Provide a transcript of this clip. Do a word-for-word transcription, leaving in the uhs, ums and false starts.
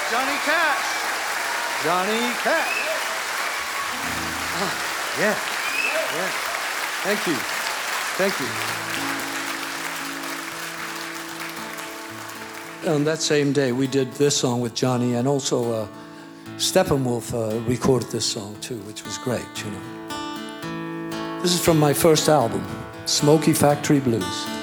Johnny Cash. Johnny Cash. Oh, yeah. Yeah. Thank you. Thank you. On that same day, we did this song with Johnny, and also uh, Steppenwolf uh, recorded this song too, which was great, you know. This is from my first album, Smoky Factory Blues.